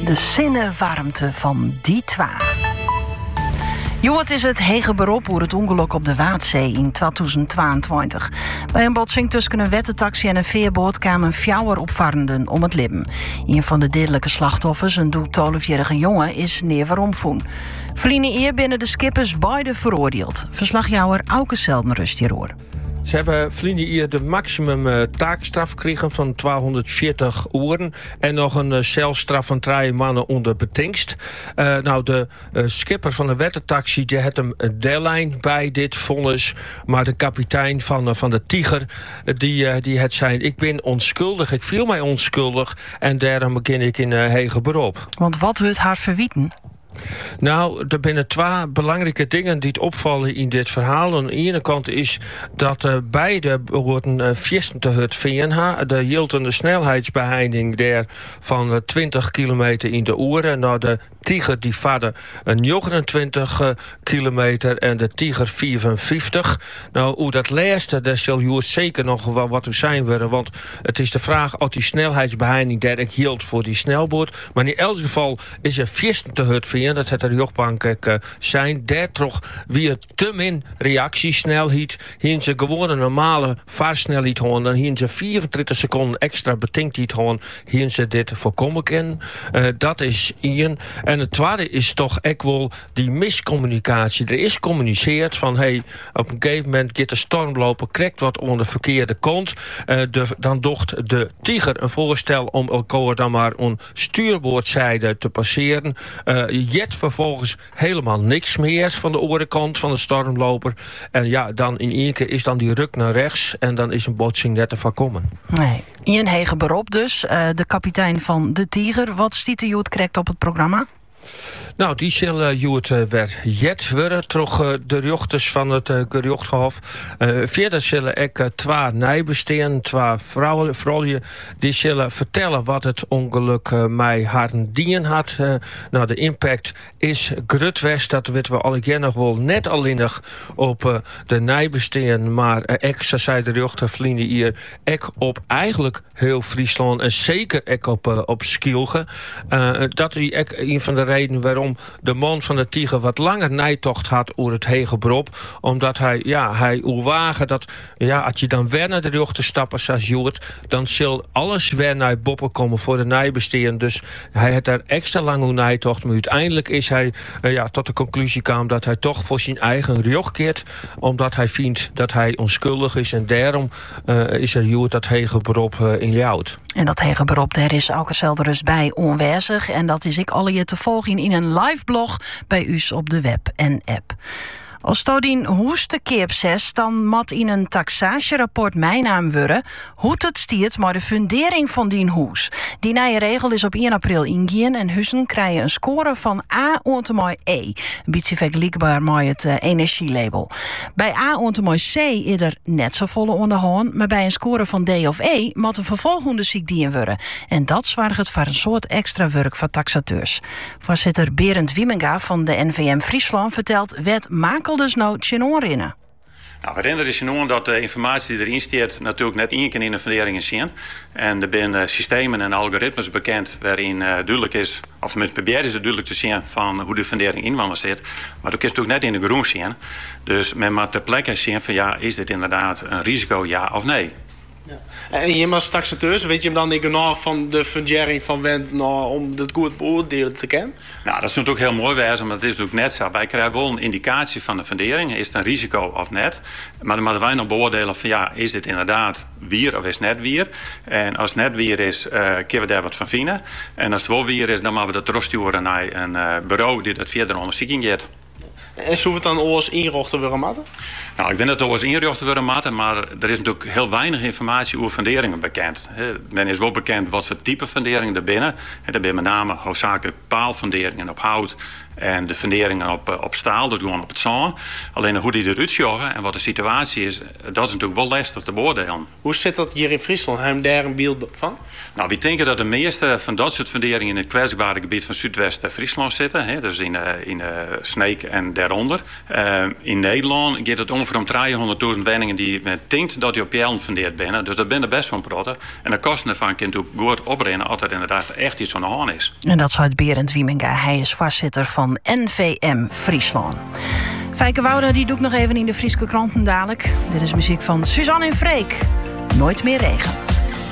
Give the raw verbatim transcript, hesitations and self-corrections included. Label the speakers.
Speaker 1: De zinnenwarmte van die twa. Jo, het is het hege beroep over het ongeluk op de Waadzee in tweeduizend tweeëntwintig. Bij een botsing tussen een wettentaxi en een veerboot kwamen fjouwer opvarenden om het leven. Een van de dodelijke slachtoffers, een twaalfjarige jongen, is neer omvoen. Verliezen eer binnen de skippers beide veroordeeld. Verslagjouwer Auke Seldenrust hierover.
Speaker 2: Ze hebben vrienden hier de maximum uh, taakstraf gekregen van tweehonderdveertig uren. En nog een uh, celstraf van drie maanden onder betingst. Uh, nou, de uh, skipper van de wettentaxi die had hem een deadline bij dit vonnis. Maar de kapitein van, uh, van de Tiger, uh, die, uh, die had zijn: ik ben onschuldig, ik viel mij onschuldig. En daarom begin ik in uh, hege beroep.
Speaker 1: Want wat wordt haar verwieten?
Speaker 2: Nou, er zijn twee belangrijke dingen die het opvallen in dit verhaal. Aan de ene kant is dat uh, beide worden uh, viesten te het V N H. De hield een snelheidsbeheinding daar van uh, twintig kilometer in de uur. Nou, de Tiger die vaarde uh, negenentwintig uh, kilometer en de Tiger vierenvijftig. Nou, hoe dat laatste, daar zal je zeker nog wel wat u zijn worden. Want het is de vraag of die snelheidsbeheinding daar ik hield voor die snelboot. Maar in elk geval is er viesten te het V N H. Dat het de jochtbank uh, zijn. Daar toch weer te min reactiesnelheid. Hier ze gewoon een normale vaarsnelheid houden. Dan hier ze vierentwintig seconden extra betinkt houden. Hier ze dit voorkomen kunnen. Uh, dat is één. En het tweede is toch echt wel die miscommunicatie. Er is gecommuniceerd van hey, op een gegeven moment gaat de stormloper krijgt wat onder de verkeerde kant. Uh, de, dan docht de Tiger een voorstel om elkaar dan maar een stuurboordzijde te passeren. Uh, jet vervolgens helemaal niks meer van de orenkant van de stormloper. En ja, dan in één keer is dan die ruk naar rechts en dan is een botsing net te voorkomen.
Speaker 1: Nee. Ian hege beroep dus, uh, de kapitein van de Tiger. Wat stiet de Joet correct op het programma?
Speaker 2: Nou, die zullen uh, het uh, weer jet worden, toch uh, de rechters van het uh, gerechtshof. Uh, verder zullen ik uh, twee nijbesteen, twee vrouwen, vrouwen, die zullen vertellen wat het ongeluk uh, mij haren dien had. Uh, nou, de impact is grutwest, dat weten we al keer nog wel net alleenig op uh, de nijbesteen, maar uh, ik, zo zei de rechter vrienden hier, ik op eigenlijk heel Friesland en zeker ik op, uh, op Schielge. Uh, dat is ik een van de redenen waarom de man van de Tiger wat langer nijtocht had over het hege beroep. Omdat hij, ja, hij wagen dat, ja, als je dan weer naar de rechter stappen zoals Joert, dan zal alles weer naar boppen komen voor de nijbesteen. Dus hij had daar extra lang over nijtocht. Maar uiteindelijk is hij uh, ja, tot de conclusie kwam dat hij toch voor zijn eigen rioch keert. Omdat hij vindt dat hij onschuldig is. En daarom uh, is er Joert dat hege beroep uh, in jouwt.
Speaker 1: En dat hege beroep, daar is Auke Seldenrust bij onwezig. En dat is ik alle je te volgen in een live blog bij u op de web en app. Als Todien hoeste keer zes, dan mat in een taxatierapport mijn naam worden hoe het stiert maar de fundering van die hoes. Die nieuwe regel is op één april ingaan en huizen krijgen een score van A ontemooi E. Een beetje vergelijkbaar met het uh, energielabel. Bij A ontemooi C is er net zo volle onderhand, maar bij een score van D of E moet een vervolgonderzoek dienen worden. En dat zwaargt het voor een soort extra werk van taxateurs. Voorzitter Berend Wiemenga van de N V M Friesland vertelt wet makel dus nou tjenoorinnen.
Speaker 3: Nou, we herinneren je dat de informatie die erin staat natuurlijk net één keer in de funderingen zien. En er zijn systemen en algoritmes bekend waarin uh, duidelijk is, of tenminste probeert is het duidelijk te zien van hoe de fundering inwoners zit. Maar dat is natuurlijk net in de groen zien. Dus men moet ter plekke zien van ja, is dit inderdaad een risico, ja of nee.
Speaker 4: Ja. En je als taxateurs, weet je hem dan niet genoeg van de fundering van Wendt nou, om het goed beoordelen te kennen?
Speaker 3: Nou, dat is natuurlijk heel mooi wijze, maar dat is natuurlijk net zo. Wij krijgen wel een indicatie van de fundering. Is het een risico of net? Maar dan moeten wij nog beoordelen van ja, is dit inderdaad wier of is het net wier? En als het net wier is, uh, kunnen we daar wat van vinden. En als het wel wier is, dan moeten we dat terugsturen naar een uh, bureau die dat verder onderzoeking geeft.
Speaker 4: En zullen we het dan oors inrichten willen maken?
Speaker 3: Nou, ik vind dat het oors inrichten willen maken, maar er is natuurlijk heel weinig informatie over funderingen bekend. Men is wel bekend wat voor type funderingen er binnen. Er zijn met name hoofdzakelijk paalfunderingen op hout En de funderingen op, op staal, dus gewoon op het zand. Alleen hoe die eruit joggen en wat de situatie is, dat is natuurlijk wel lastig te beoordelen.
Speaker 4: Hoe zit dat hier in Friesland? Hebben we daar een beeld van?
Speaker 3: Nou, we denken dat de meeste van dat soort funderingen in het kwetsbare gebied van Zuidwest-Friesland zitten. Hè? Dus in, uh, in uh, Sneek en daaronder. Uh, in Nederland gaat het ongeveer om driehonderdduizend woningen die men denkt dat die op Jellen fundeerd zijn. Dus dat ben er best van protten. En de kosten ervan kunnen natuurlijk goed opbrengen als er inderdaad echt iets aan de hand is.
Speaker 1: En dat zou Berend Wieminga. Hij is voorzitter van N V M Friesland. Fijke Wouda, die doe ik nog even in de Frieske kranten dadelijk. Dit is muziek van Suzanne en Freek. Nooit meer regen.